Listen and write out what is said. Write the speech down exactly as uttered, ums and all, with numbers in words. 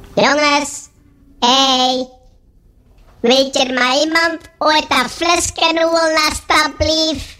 Jongens, hey, weet er maar iemand ooit dat flesje alsjeblieft?